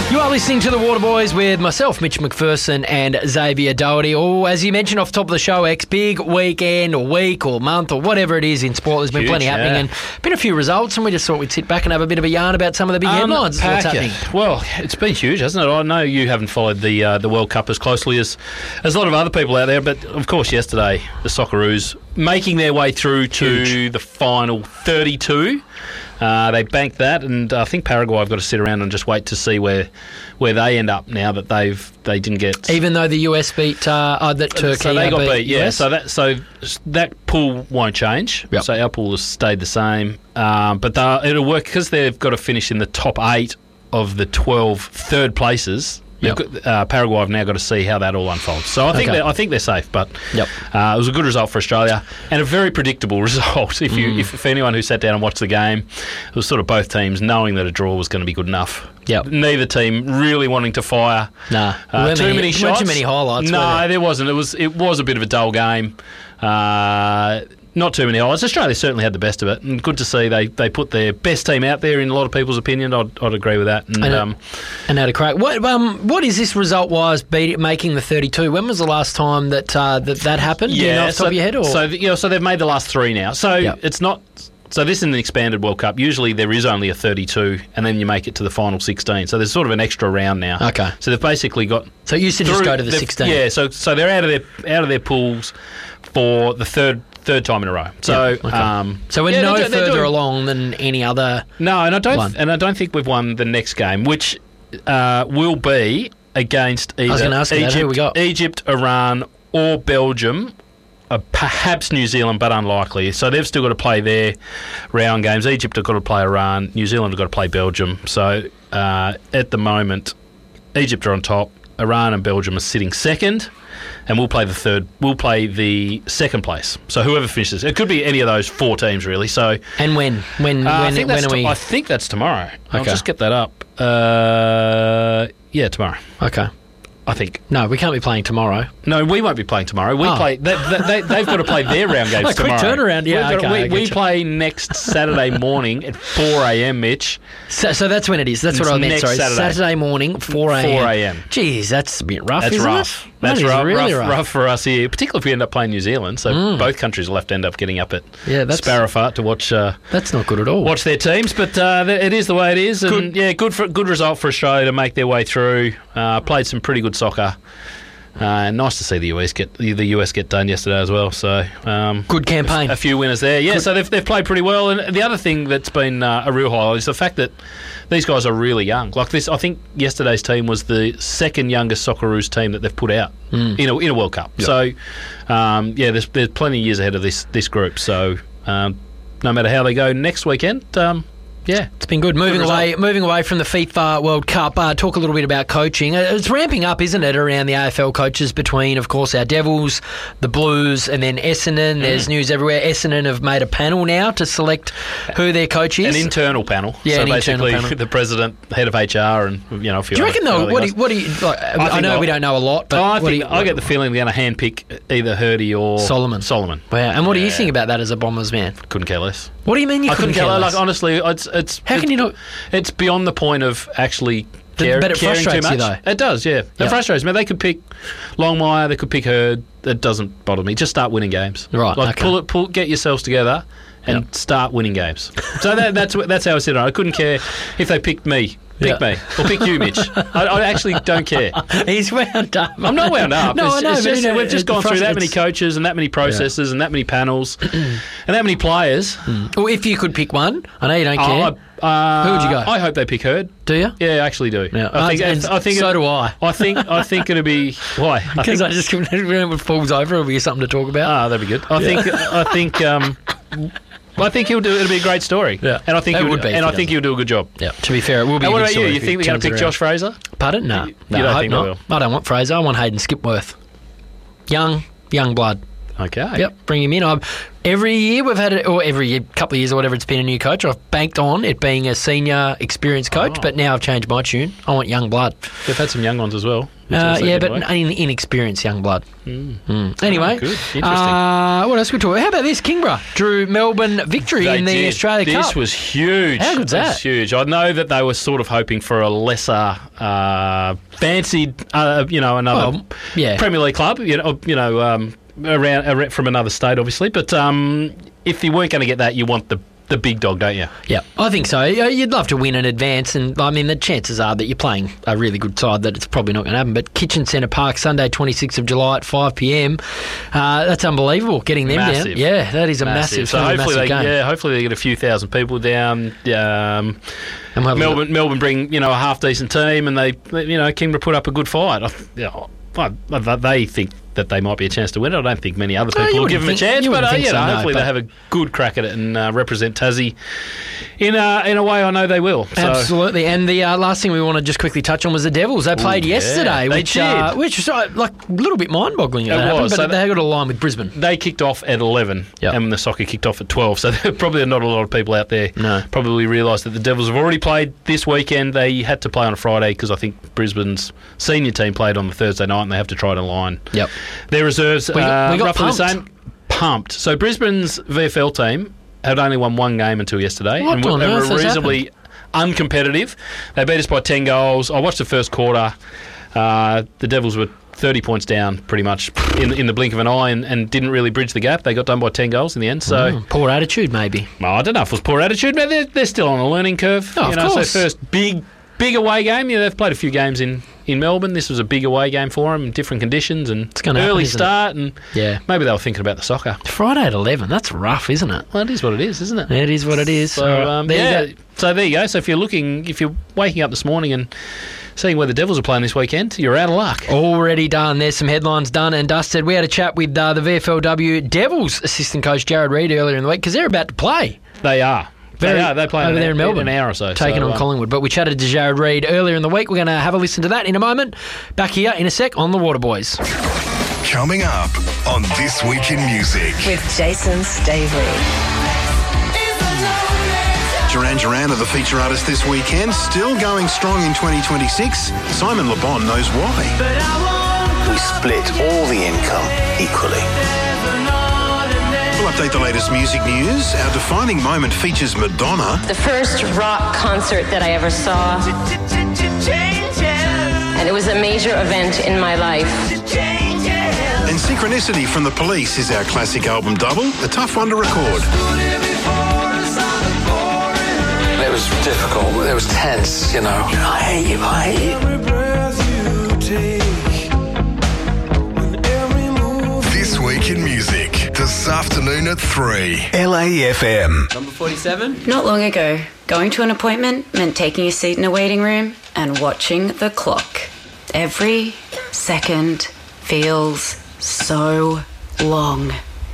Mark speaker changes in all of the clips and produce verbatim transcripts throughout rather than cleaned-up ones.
Speaker 1: You are listening to The Waterboys with myself, Mitch McPherson, and Xavier Doherty. Oh, as you mentioned off the top of the show, X, big weekend or week or month or whatever it is in sport. There's been
Speaker 2: Huge,
Speaker 1: plenty happening
Speaker 2: yeah.
Speaker 1: and been a few results, and we just thought we'd sit back and have a bit of a yarn about some of the big headlines. What's happening?
Speaker 2: Well, it's been huge, hasn't it? I know you haven't followed the uh, the World Cup as closely as, as a lot of other people out there, but of course yesterday the Socceroos making their way through to
Speaker 1: Huge.
Speaker 2: the final thirty-two. Uh, they banked that, and I think Paraguay have got to sit around and just wait to see where where they end up now that they've they didn't get.
Speaker 1: Even though the U S beat uh, uh, that Turkey,
Speaker 2: so they got
Speaker 1: beat,
Speaker 2: beat, yeah.
Speaker 1: U S?
Speaker 2: So that so that pool won't change.
Speaker 1: Yep.
Speaker 2: So our pool has stayed the same, um, but it'll work because they've got to finish in the top eight of the twelve third places.
Speaker 1: Yep.
Speaker 2: Got, uh, Paraguay have now got to see how that all unfolds. So I think
Speaker 1: Okay.
Speaker 2: they're, I think they're safe, but
Speaker 1: Yep.
Speaker 2: uh, it was a good result for Australia and a very predictable result. If you,
Speaker 1: Mm.
Speaker 2: if, for anyone who sat down and watched the game, it was sort of both teams knowing that a draw was going to be good enough.
Speaker 1: Yep.
Speaker 2: Neither team really wanting to fire
Speaker 1: Nah.
Speaker 2: uh,
Speaker 1: Weren't
Speaker 2: too
Speaker 1: many-
Speaker 2: many
Speaker 1: weren't
Speaker 2: shots.
Speaker 1: too many highlights,
Speaker 2: No,
Speaker 1: were there?
Speaker 2: there wasn't. It was it was a bit of a dull game. Uh, not too many highlights. Australia certainly had the best of it, and good to see they, they put their best team out there. In a lot of people's opinion, I'd, I'd agree with that. And,
Speaker 1: And, uh,
Speaker 2: um,
Speaker 1: And had a crack. What um what is this result wise beat making the thirty-two? When was the last time that uh, that that happened? Do you know off the
Speaker 2: so,
Speaker 1: top of your head? Or?
Speaker 2: so you know, so they've made the last three now. So
Speaker 1: Yep.
Speaker 2: it's not. So this is an expanded World Cup. Usually there is only a thirty-two, and then you make it to the final sixteen. So there's sort of an extra round now.
Speaker 1: Okay.
Speaker 2: So they've basically got.
Speaker 1: So it used to just
Speaker 2: through-
Speaker 1: go to the
Speaker 2: they've-
Speaker 1: sixteen.
Speaker 2: Yeah. So so they're out of their out of their pools for the third third time in a row. So
Speaker 1: Yeah, okay.
Speaker 2: um,
Speaker 1: So we're
Speaker 2: yeah,
Speaker 1: no
Speaker 2: they're do- they're
Speaker 1: further
Speaker 2: doing-
Speaker 1: along than any other.
Speaker 2: No, and I don't
Speaker 1: One.
Speaker 2: and I don't think we've won the next game, which uh, will be against either
Speaker 1: was gonna ask you that.
Speaker 2: Egypt,
Speaker 1: Who we got?
Speaker 2: Egypt, Iran, or Belgium. Uh, perhaps New Zealand, but unlikely. So they've still got to play their round games. Egypt have got to play Iran. New Zealand have got to play Belgium. So uh, at the moment, Egypt are on top. Iran and Belgium are sitting second, and we'll play the third. We'll play the second place. So whoever finishes, it could be any of those four teams really. So
Speaker 1: And when when
Speaker 2: uh, I
Speaker 1: when
Speaker 2: think
Speaker 1: when
Speaker 2: that's
Speaker 1: are
Speaker 2: to-
Speaker 1: we?
Speaker 2: I think that's tomorrow. I'll
Speaker 1: Okay.
Speaker 2: just get that up. Uh, yeah, tomorrow.
Speaker 1: Okay.
Speaker 2: I think.
Speaker 1: No, we can't be playing tomorrow.
Speaker 2: No, we won't be playing tomorrow. We
Speaker 1: Oh.
Speaker 2: play. They, they, they've got to play their round games
Speaker 1: A quick
Speaker 2: tomorrow.
Speaker 1: turnaround, yeah,
Speaker 2: We've got to-
Speaker 1: okay, I
Speaker 2: we,
Speaker 1: get
Speaker 2: we
Speaker 1: you.
Speaker 2: play next Saturday morning at four a.m. Mitch.
Speaker 1: So, so that's when it is. That's
Speaker 2: It's
Speaker 1: what I meant.
Speaker 2: next
Speaker 1: Sorry,
Speaker 2: Saturday.
Speaker 1: morning, four a.m.
Speaker 2: four a.m.
Speaker 1: Jeez, that's a bit rough.
Speaker 2: That's
Speaker 1: isn't
Speaker 2: rough.
Speaker 1: It?
Speaker 2: That's
Speaker 1: That is
Speaker 2: rough,
Speaker 1: really
Speaker 2: rough,
Speaker 1: rough.
Speaker 2: rough for us here, particularly if we end up playing New Zealand. So
Speaker 1: Mm.
Speaker 2: both countries will have to end up getting up at
Speaker 1: Yeah, that's
Speaker 2: Sparrowfart to watch uh,
Speaker 1: that's not good at all.
Speaker 2: watch their teams. But uh, th- it is the way it is, and
Speaker 1: Good.
Speaker 2: yeah, good for good result for Australia to make their way through. Uh, played some pretty good soccer. Uh, nice to see the U S get the the U S get done yesterday as well. So um,
Speaker 1: Good campaign.
Speaker 2: a few winners there. Yeah, so they've, they've played pretty well. And the other thing that's been uh, a real highlight is the fact that these guys are really young. Like this, I think yesterday's team was the second youngest Socceroos team that they've put out
Speaker 1: Mm.
Speaker 2: in a in a World Cup.
Speaker 1: Yep.
Speaker 2: So um, yeah, there's there's plenty of years ahead of this this group. So um, no matter how they go next weekend, um, yeah,
Speaker 1: It's been good. Moving
Speaker 2: result.
Speaker 1: away, moving away from the FIFA World Cup. Uh, talk a little bit about coaching. Uh, It's ramping up, isn't it, around the A F L coaches between, of course, our Devils, the Blues, and then Essendon. There's
Speaker 2: Mm.
Speaker 1: news everywhere. Essendon have made a panel now to select who their coach is.
Speaker 2: an internal panel.
Speaker 1: Yeah,
Speaker 2: so
Speaker 1: an internal
Speaker 2: basically
Speaker 1: panel.
Speaker 2: the president, head of H R, and you know a few.
Speaker 1: do you
Speaker 2: other-
Speaker 1: reckon though?
Speaker 2: other
Speaker 1: What do
Speaker 2: guys.
Speaker 1: you, what do you like? I,
Speaker 2: think
Speaker 1: know
Speaker 2: they'll-
Speaker 1: we don't know a lot, but
Speaker 2: Oh, I
Speaker 1: what do
Speaker 2: think
Speaker 1: you,
Speaker 2: I get the feeling they're going to handpick either Hurdy or
Speaker 1: Solomon.
Speaker 2: Solomon.
Speaker 1: Wow. And what do you
Speaker 2: Yeah.
Speaker 1: think about that as a Bombers man?
Speaker 2: Couldn't care less.
Speaker 1: What do you mean you
Speaker 2: I
Speaker 1: couldn't
Speaker 2: couldn't care
Speaker 1: care
Speaker 2: less.
Speaker 1: less?
Speaker 2: Like honestly, it's it's.
Speaker 1: How can
Speaker 2: it's,
Speaker 1: you not?
Speaker 2: It's beyond the point of actually.
Speaker 1: But-
Speaker 2: Care,
Speaker 1: but it
Speaker 2: caring too
Speaker 1: frustrates you,
Speaker 2: much.
Speaker 1: though.
Speaker 2: It does, yeah. It
Speaker 1: Yeah.
Speaker 2: frustrates me. They could pick Longmire, they could pick Hurd. It doesn't bother me. Just start winning games.
Speaker 1: Right,
Speaker 2: Like
Speaker 1: okay.
Speaker 2: pull it, pull, get yourselves together, and
Speaker 1: Yep.
Speaker 2: start winning games. So that, that's wh- that's how I sit on it. I couldn't care if they picked me. Pick
Speaker 1: Yeah.
Speaker 2: me or pick you, Mitch. I, I actually don't care.
Speaker 1: He's wound up.
Speaker 2: I'm not wound up.
Speaker 1: No,
Speaker 2: it's,
Speaker 1: I know,
Speaker 2: it's
Speaker 1: but
Speaker 2: just,
Speaker 1: you know,
Speaker 2: we've just
Speaker 1: it
Speaker 2: gone through that many
Speaker 1: frustrates-
Speaker 2: coaches and that many processes and that many panels and that many players.
Speaker 1: Well, if you could pick one, I know you don't care.
Speaker 2: Oh, I, uh,
Speaker 1: Who would you go?
Speaker 2: I hope they pick Hurd.
Speaker 1: do you?
Speaker 2: Yeah, I actually do.
Speaker 1: Yeah.
Speaker 2: I think.
Speaker 1: and
Speaker 2: I think.
Speaker 1: so
Speaker 2: it,
Speaker 1: do I.
Speaker 2: I think. I think it'll be why. I
Speaker 1: Because
Speaker 2: think,
Speaker 1: I just when it falls over, it'll be something to talk about.
Speaker 2: ah, that'd be good. I think. I think. Um, I think he'll do. It'll be a great story.
Speaker 1: Yeah.
Speaker 2: and I think
Speaker 1: It
Speaker 2: he'll,
Speaker 1: would be if
Speaker 2: and
Speaker 1: he
Speaker 2: I think he'll do a good job.
Speaker 1: Yeah. To be fair, it will be.
Speaker 2: And
Speaker 1: a
Speaker 2: what
Speaker 1: good
Speaker 2: about you?
Speaker 1: story
Speaker 2: You
Speaker 1: if he
Speaker 2: think they're going
Speaker 1: turns
Speaker 2: to pick
Speaker 1: it
Speaker 2: Josh Fraser?
Speaker 1: around. Pardon? No,
Speaker 2: You-
Speaker 1: no
Speaker 2: you don't
Speaker 1: I hope
Speaker 2: think they
Speaker 1: not.
Speaker 2: will?
Speaker 1: I don't want Fraser. I want Hayden Skipworth. Young, young blood.
Speaker 2: Okay.
Speaker 1: Yep, bring him in. I'm, every year we've had it, or every year, couple of years or whatever, it's been a new coach. I've banked on it being a senior, experienced coach,
Speaker 2: Oh.
Speaker 1: but now I've changed my tune. I want young blood.
Speaker 2: They've had some young ones as well. which
Speaker 1: Uh,
Speaker 2: also
Speaker 1: yeah,
Speaker 2: good
Speaker 1: but
Speaker 2: way.
Speaker 1: in, inexperienced young blood.
Speaker 2: Mm.
Speaker 1: Mm. Anyway,
Speaker 2: Oh, good. Interesting.
Speaker 1: Uh, what else could we talk about? How about this? Kingborough drew Melbourne victory
Speaker 2: They
Speaker 1: in the
Speaker 2: did.
Speaker 1: Australia
Speaker 2: this
Speaker 1: Cup.
Speaker 2: was huge.
Speaker 1: How good's
Speaker 2: It was
Speaker 1: that?
Speaker 2: huge. I know that they were sort of hoping for a lesser, uh, fancied, uh, you know, another
Speaker 1: Well, yeah.
Speaker 2: Premier League club. You know, you know, um, around, around from another state, obviously. But um, if you weren't going to get that, you want the the big dog, don't you?
Speaker 1: Yeah, I think so. Yeah, you'd love to win and advance, and I mean the chances are that you're playing a really good side that it's probably not going to happen. But Kitchen Centre Park, Sunday, twenty-sixth of July at five p.m. Uh, that's unbelievable. Getting them
Speaker 2: Massive.
Speaker 1: down, yeah, that is a massive,
Speaker 2: massive. So
Speaker 1: massive,
Speaker 2: hopefully,
Speaker 1: massive
Speaker 2: they,
Speaker 1: game.
Speaker 2: yeah, hopefully they get a few thousand people down. Um,
Speaker 1: And we'll have a look.
Speaker 2: Melbourne, Melbourne bring you know a half decent team, and they, you know, Kingborough put up a good fight. I, you know, I, I, they think that they might be a chance to win it. I don't think many other
Speaker 1: No,
Speaker 2: people
Speaker 1: you
Speaker 2: will give them a
Speaker 1: wouldn't think-
Speaker 2: chance,
Speaker 1: you
Speaker 2: but
Speaker 1: wouldn't
Speaker 2: uh,
Speaker 1: think
Speaker 2: you know,
Speaker 1: so, no,
Speaker 2: hopefully
Speaker 1: but-
Speaker 2: they have a good crack at it and uh, represent Tassie in a, in a way I know they will. So.
Speaker 1: Absolutely. And the uh, last thing we want to just quickly touch on was the Devils. They played
Speaker 2: yeah,
Speaker 1: yesterday,
Speaker 2: they
Speaker 1: which
Speaker 2: did.
Speaker 1: uh, which was uh, like a little bit mind-boggling. That
Speaker 2: It
Speaker 1: happened,
Speaker 2: was.
Speaker 1: but
Speaker 2: So
Speaker 1: they got a line with Brisbane.
Speaker 2: They kicked off at eleven,
Speaker 1: Yep.
Speaker 2: and the soccer kicked off at twelve. So there probably not a lot of people out there
Speaker 1: No.
Speaker 2: probably realise that the Devils have already played this weekend. They had to play on a Friday because I think Brisbane's senior team played on the Thursday night, and they have to try to line
Speaker 1: Yep.
Speaker 2: their reserves.
Speaker 1: We got-
Speaker 2: uh,
Speaker 1: we got
Speaker 2: roughly
Speaker 1: pumped.
Speaker 2: the same. Pumped. So Brisbane's V F L team had only won one game until yesterday,
Speaker 1: What
Speaker 2: and
Speaker 1: on
Speaker 2: were, and
Speaker 1: earth
Speaker 2: were
Speaker 1: has
Speaker 2: reasonably uncompetitive. They beat us by ten goals. I watched the first quarter. Uh, the Devils were thirty points down pretty much in, in the blink of an eye and, and didn't really bridge the gap. They got done by ten goals in the end. So
Speaker 1: Mm, poor attitude, maybe.
Speaker 2: well, I don't know if it was poor attitude, but they're, they're still on a learning curve.
Speaker 1: Oh,
Speaker 2: you
Speaker 1: of
Speaker 2: know,
Speaker 1: course.
Speaker 2: So first big big away game. Yeah, they've played a few games in, in Melbourne. This was a big away game for them, different conditions and
Speaker 1: gonna happen,
Speaker 2: early
Speaker 1: isn't it?
Speaker 2: start. And
Speaker 1: Yeah.
Speaker 2: maybe they were thinking about the soccer.
Speaker 1: Friday at eleven. That's rough, isn't it?
Speaker 2: Well, it is what it is, isn't it?
Speaker 1: It is what it is.
Speaker 2: So
Speaker 1: All right,
Speaker 2: um,
Speaker 1: there
Speaker 2: yeah,
Speaker 1: you go.
Speaker 2: so there you go. So if you're looking, if you're waking up this morning and seeing where the Devils are playing this weekend, you're out of luck.
Speaker 1: Already done. There's some headlines done and dusted. We had a chat with uh, the V F L W Devils assistant coach Jared Reid earlier in the week because they're about to play.
Speaker 2: They are.
Speaker 1: Very-
Speaker 2: they are. They play
Speaker 1: over
Speaker 2: in
Speaker 1: there in
Speaker 2: an,
Speaker 1: Melbourne,
Speaker 2: an hour or so.
Speaker 1: taking
Speaker 2: so,
Speaker 1: on
Speaker 2: um,
Speaker 1: Collingwood. But we chatted to Jared Reid earlier in the week. We're going to have a listen to that in a moment. Back here in a sec on the Waterboys.
Speaker 3: Coming up on This Week in Music.
Speaker 4: With Jason Stavely.
Speaker 5: Duran Duran are the feature artist this weekend, still going strong in twenty twenty-six. Simon Le Bon knows why.
Speaker 6: We split all the income equally.
Speaker 5: We'll update the latest music news. Our defining moment features Madonna.
Speaker 7: The first rock concert that I ever saw. And it was a major event in my life.
Speaker 5: And Synchronicity from The Police is our classic album double, a tough one to record.
Speaker 6: It was difficult. It was tense, you know. I hate you, I hate you.
Speaker 3: This Week in Music. This afternoon at three. L A F M.
Speaker 1: Number forty-seven.
Speaker 8: Not long ago, going to an appointment meant taking a seat in a waiting room and watching the clock. Every second feels so long.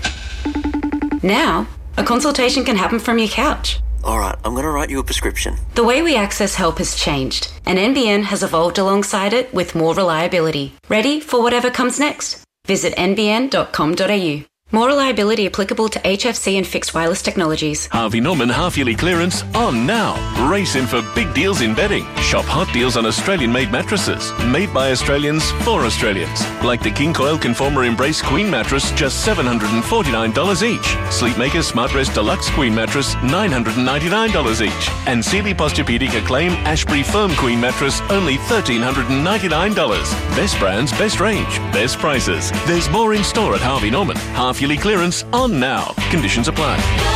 Speaker 8: Now, a consultation can happen from your couch.
Speaker 6: All right, I'm going to write you a prescription.
Speaker 8: The way we access help has changed, and N B N has evolved alongside it with more reliability. Ready for whatever comes next? Visit n b n dot com dot a u. More reliability applicable to H F C and fixed wireless technologies.
Speaker 9: Harvey Norman half-yearly clearance on now. Race in for big deals in bedding. Shop hot deals on Australian-made mattresses. Made by Australians for Australians. Like the King Coil Conformer Embrace Queen mattress, just seven hundred forty-nine dollars each. Sleepmaker Smartrest Deluxe Queen mattress, nine hundred ninety-nine dollars each. And Sealy Posturepedic Acclaim Ashbury Firm Queen mattress, only one thousand three hundred ninety-nine dollars. Best brands, best range, best prices. There's more in store at Harvey Norman. Half yearly clearance on now. Conditions apply.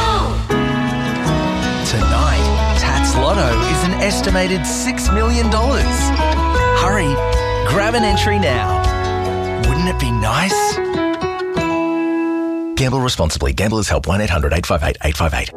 Speaker 10: Tonight, Tats Lotto is an estimated six million dollars. Hurry, grab an entry now. Wouldn't it be nice?
Speaker 11: Gamble responsibly. Gamblers Help one eight hundred eight five eight eight five eight.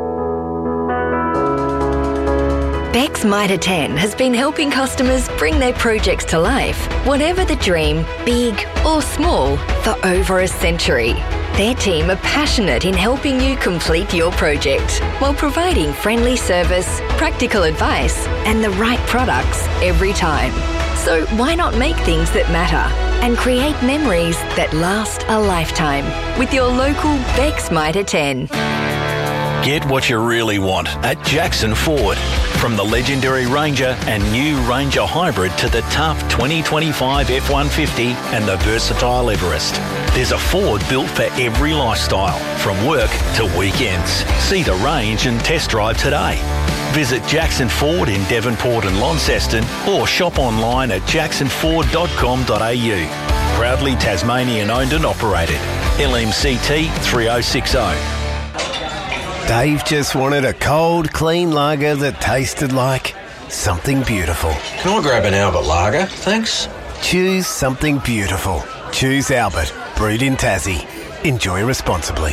Speaker 12: Beck's Mitre ten has been helping customers bring their projects to life, whatever the dream, big or small, for over a century. Their team are passionate in helping you complete your project while providing friendly service, practical advice and the right products every time. So why not make things that matter and create memories that last a lifetime with your local Beck's Mitre ten.
Speaker 13: Get what you really want at Jackson Ford. From the legendary Ranger and new Ranger Hybrid to the tough twenty twenty-five F one fifty and the versatile Everest. There's a Ford built for every lifestyle, from work to weekends. See the range and test drive today. Visit Jackson Ford in Devonport and Launceston or shop online at jackson ford dot com dot a u. Proudly Tasmanian owned and operated. L M C T three oh six oh.
Speaker 14: Dave just wanted a cold, clean lager that tasted like something beautiful.
Speaker 15: Can I grab an Albert lager, thanks?
Speaker 14: Choose something beautiful. Choose Albert, brewed in Tassie. Enjoy responsibly.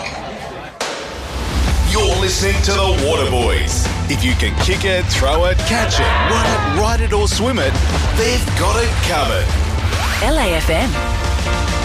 Speaker 3: You're listening to the Waterboys. If you can kick it, throw it, catch it, run it, ride it or swim it, they've got it covered.
Speaker 12: L A F M.